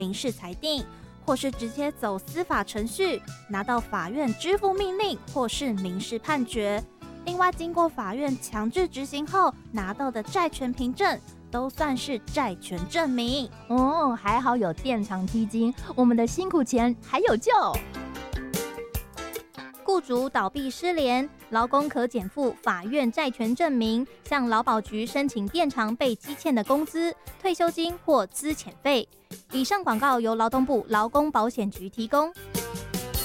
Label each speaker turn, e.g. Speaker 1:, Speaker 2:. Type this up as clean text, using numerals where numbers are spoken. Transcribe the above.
Speaker 1: 民事裁定，或是直接走司法程序，拿到法院支付命令或是民事判决。另外，经过法院强制执行后拿到的债权凭证，都算是债权证明。
Speaker 2: 哦，还好有垫偿基金，我们的辛苦钱还有救。
Speaker 1: 雇主倒闭失联，劳工可减负法院债权证明，向劳保局申请垫偿被积欠的工资、退休金或资遣费。以上广告由劳动部劳工保险局提供。